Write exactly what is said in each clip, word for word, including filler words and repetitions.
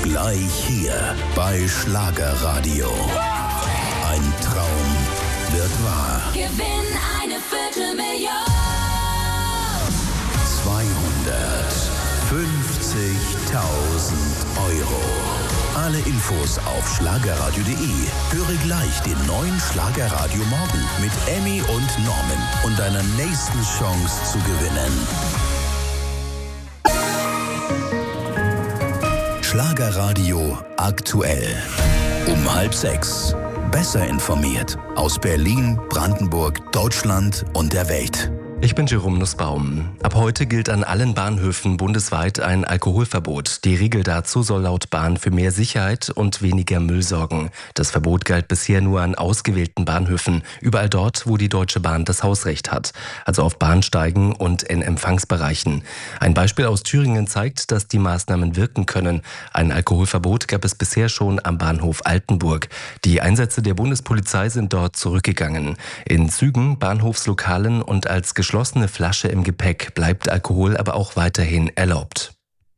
Gleich hier bei Schlagerradio. Ein Traum wird wahr. Gewinn eine Viertelmillion. zweihundertfünfzigtausend Euro. Alle Infos auf schlagerradio punkt de. Höre gleich den neuen Schlagerradio Morgen mit Emmy und Norman und deiner nächsten Chance zu gewinnen. Schlagerradio aktuell. Um halb sechs. Besser informiert. Aus Berlin, Brandenburg, Deutschland und der Welt. Ich bin Jerome Nussbaum. Ab heute gilt an allen Bahnhöfen bundesweit ein Alkoholverbot. Die Regel dazu soll laut Bahn für mehr Sicherheit und weniger Müll sorgen. Das Verbot galt bisher nur an ausgewählten Bahnhöfen, überall dort, wo die Deutsche Bahn das Hausrecht hat, also auf Bahnsteigen und in Empfangsbereichen. Ein Beispiel aus Thüringen zeigt, dass die Maßnahmen wirken können. Ein Alkoholverbot gab es bisher schon am Bahnhof Altenburg. Die Einsätze der Bundespolizei sind dort zurückgegangen. In Zügen, Bahnhofslokalen und als geschlossene Flasche im Gepäck bleibt Alkohol aber auch weiterhin erlaubt.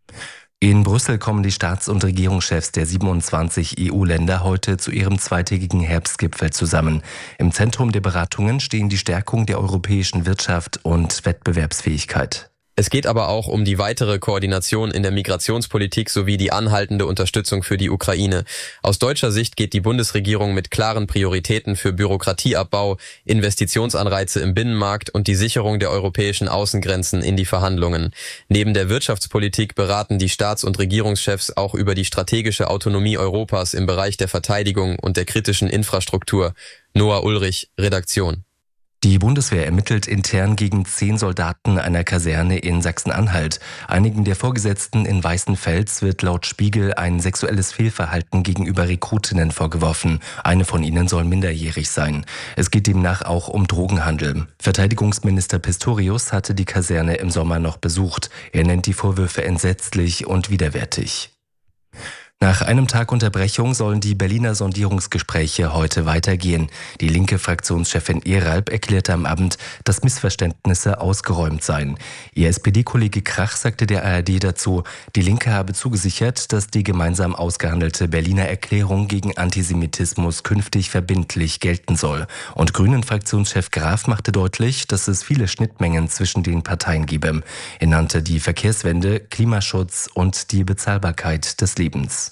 In Brüssel kommen die Staats- und Regierungschefs der siebenundzwanzig E U-Länder heute zu ihrem zweitägigen Herbstgipfel zusammen. Im Zentrum der Beratungen stehen die Stärkung der europäischen Wirtschaft und Wettbewerbsfähigkeit. Es geht aber auch um die weitere Koordination in der Migrationspolitik sowie die anhaltende Unterstützung für die Ukraine. Aus deutscher Sicht geht die Bundesregierung mit klaren Prioritäten für Bürokratieabbau, Investitionsanreize im Binnenmarkt und die Sicherung der europäischen Außengrenzen in die Verhandlungen. Neben der Wirtschaftspolitik beraten die Staats- und Regierungschefs auch über die strategische Autonomie Europas im Bereich der Verteidigung und der kritischen Infrastruktur. Noah Ulrich, Redaktion. Die Bundeswehr ermittelt intern gegen zehn Soldaten einer Kaserne in Sachsen-Anhalt. Einigen der Vorgesetzten in Weißenfels wird laut Spiegel ein sexuelles Fehlverhalten gegenüber Rekrutinnen vorgeworfen. Eine von ihnen soll minderjährig sein. Es geht demnach auch um Drogenhandel. Verteidigungsminister Pistorius hatte die Kaserne im Sommer noch besucht. Er nennt die Vorwürfe entsetzlich und widerwärtig. Nach einem Tag Unterbrechung sollen die Berliner Sondierungsgespräche heute weitergehen. Die linke Fraktionschefin Eralb erklärte am Abend, dass Missverständnisse ausgeräumt seien. Ihr S P D-Kollege Krach sagte der A R D dazu, die Linke habe zugesichert, dass die gemeinsam ausgehandelte Berliner Erklärung gegen Antisemitismus künftig verbindlich gelten soll. Und Grünen-Fraktionschef Graf machte deutlich, dass es viele Schnittmengen zwischen den Parteien gebe. Er nannte die Verkehrswende, Klimaschutz und die Bezahlbarkeit des Lebens.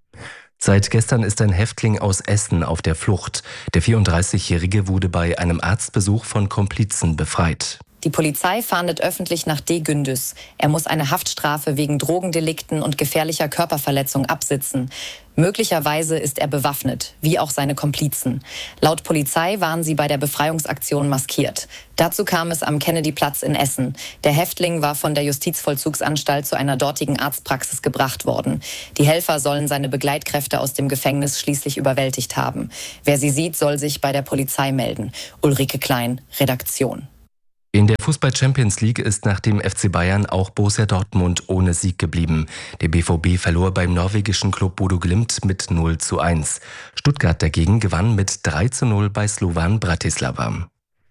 Seit gestern ist ein Häftling aus Essen auf der Flucht. Der vierunddreißigjährige wurde bei einem Arztbesuch von Komplizen befreit. Die Polizei fahndet öffentlich nach D. Gündüz. Er muss eine Haftstrafe wegen Drogendelikten und gefährlicher Körperverletzung absitzen. Möglicherweise ist er bewaffnet, wie auch seine Komplizen. Laut Polizei waren sie bei der Befreiungsaktion maskiert. Dazu kam es am Kennedyplatz in Essen. Der Häftling war von der Justizvollzugsanstalt zu einer dortigen Arztpraxis gebracht worden. Die Helfer sollen seine Begleitkräfte aus dem Gefängnis schließlich überwältigt haben. Wer sie sieht, soll sich bei der Polizei melden. Ulrike Klein, Redaktion. In der Fußball-Champions League ist nach dem F C Bayern auch Borussia Dortmund ohne Sieg geblieben. Der B V B verlor beim norwegischen Klub Bodo Glimt mit null zu eins. Stuttgart dagegen gewann mit drei zu null bei Slovan Bratislava.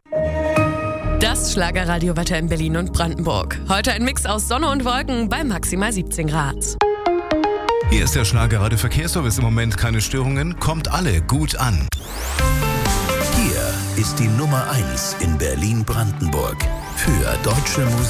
Das Schlagerradio-Wetter in Berlin und Brandenburg. Heute ein Mix aus Sonne und Wolken bei maximal siebzehn Grad. Hier ist der Schlagerradio Verkehrsservice. Im Moment keine Störungen. Kommt alle gut an. Hier ist die Nummer eins in Berlin-Brandenburg für deutsche Musik.